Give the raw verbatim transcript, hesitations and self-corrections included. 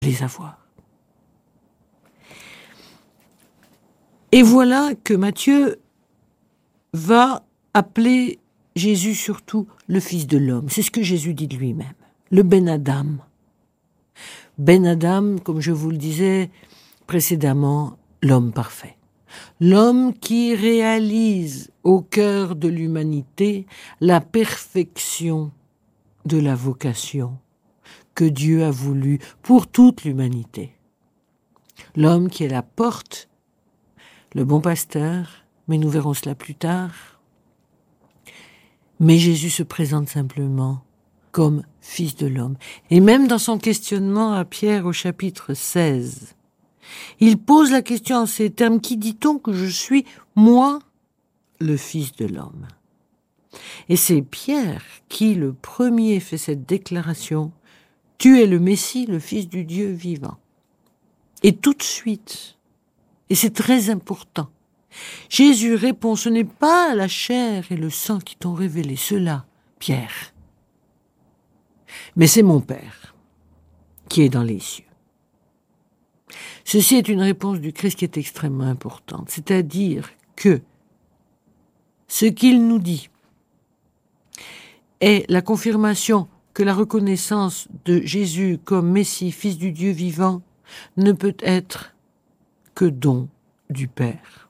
les avoir. Et voilà que Matthieu va appeler Jésus surtout le Fils de l'homme. C'est ce que Jésus dit de lui-même. Le Ben Adam. Ben Adam, comme je vous le disais précédemment, l'homme parfait. L'homme qui réalise au cœur de l'humanité la perfection de la vocation que Dieu a voulu pour toute l'humanité. L'homme qui est la porte, le bon pasteur, mais nous verrons cela plus tard. Mais Jésus se présente simplement comme Fils de l'homme. Et même dans son questionnement à Pierre au chapitre seize, il pose la question en ces termes: qui dit-on que je suis, moi, le Fils de l'homme? Et c'est Pierre qui, le premier, fait cette déclaration: tu es le Messie, le Fils du Dieu vivant. Et tout de suite, et c'est très important, Jésus répond: ce n'est pas la chair et le sang qui t'ont révélé cela, Pierre, mais c'est mon Père qui est dans les cieux. Ceci est une réponse du Christ qui est extrêmement importante, c'est-à-dire que ce qu'il nous dit est la confirmation que la reconnaissance de Jésus comme Messie, Fils du Dieu vivant, ne peut être que don du Père.